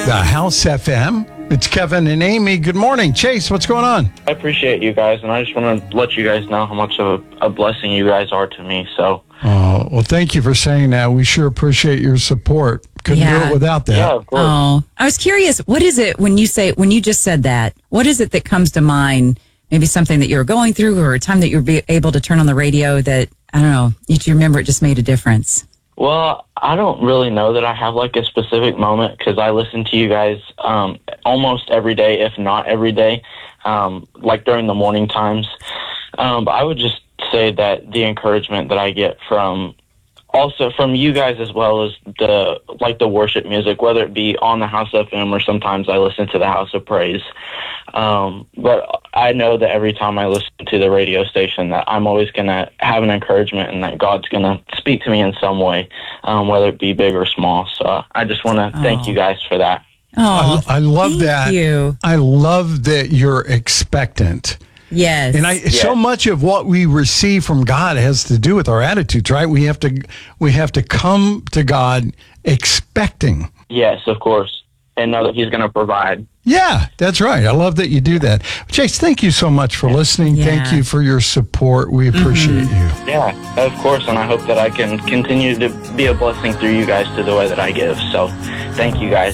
The House FM. It's Kevin and Amy. Good morning. Chase, what's going on? I appreciate you guys, and I just want to let you guys know how much of a blessing you guys are to me. So, well, thank you for saying that. We sure appreciate your support. Couldn't do it without that. Yeah, of course. Oh, I was curious. What is it when you just said that? What is it that comes to mind? Maybe something that you were going through, or a time that you were able to turn on the radio that, I don't know, you remember it just made a difference? Well, I don't really know that I have like a specific moment because I listen to you guys almost every day, if not every day, like during the morning times. But I would just say that the encouragement that I get from you guys, as well as the worship music, whether it be on the House FM or sometimes I listen to the House of Praise. But I know that every time I listen to the radio station that I'm always going to have an encouragement and that God's going to speak to me in some way, whether it be big or small. So I just want to thank you guys for that. Oh, I love that. Thank you. I love that you're expectant. Yes. And so much of what we receive from God has to do with our attitudes, right? We have to come to God expecting. Yes, of course. And know that He's going to provide. Yeah, that's right. I love that you do that. Chase, thank you so much for listening. Yeah. Thank you for your support. We appreciate you. Yeah, of course. And I hope that I can continue to be a blessing through you guys to the way that I give. So thank you guys.